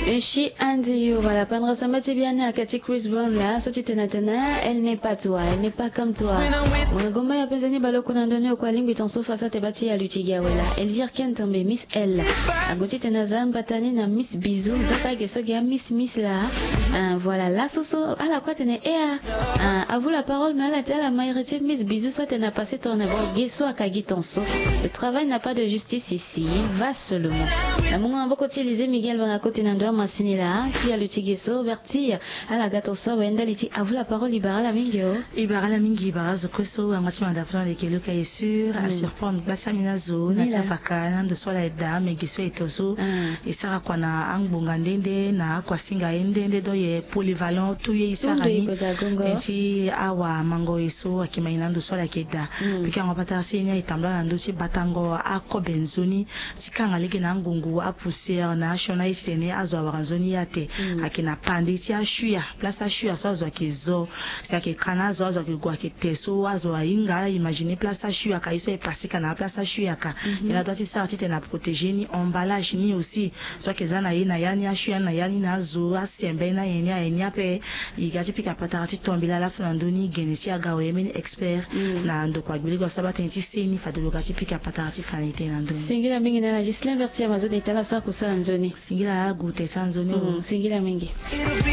She and you, voilà, pendant ça m'a bien à Cathy Chris Brown là, sorti tena, elle n'est pas toi, elle n'est pas comme toi. Mon gomma ya penzani baloko na ndoni kwa limbi tonso fasa te bati ya lutiga wela. Elle vient qu'un tombe Miss L. Agoti tena zan patani na Miss Bisou, daka geso ya Miss là. Voilà, là soso ala quoi tena à vous la parole mais à la majorité Miss Bisou soit tena passé ton avant geso akagi tonso. Le travail n'a pas de justice ici, va seulement. La monga mboko utiliser Miguel bana côté na ndo masini là, ti ya lutigeso berti ala gato so wenda liti à vous la parole libéral la mingi o. Ibara la mingi ibara zokoso angati mandafuna lekelo ka sur à surprendre batamina zo na safaka ndo sola eda megiso etoso isara kwa na angbonga ndende na kwa singa ndende do ye polyvalent tout ye isara ni eti awa mango eso akimaina ndo sola keda pika ngapata senya itambla na ndo si batango akobenzoni sikanga leke na ngungu apousser na shona isene azwa baranzoni yate akina pandi ti ashuya place ashuya so azwa kezo c'est kana zo azwa kigwa keteso azwa ingala imaginer place ashuya ka iso epasika na place ashuya ka ina doit ça tite na protéger ni emballage ni aussi so kezana ina yani ashuya na yani na zo asembe na yeni ayeni ape igati pika patara ti tombila la so ndoni genesi agawe mini expert na ndo kwa gbili kwa sabata nti seni fadologa ti pika patara ti fanite na ndo singila mingi na Gislain Bertier mazo de tala sa kusala nzoni singila gute sanzoni singila mingi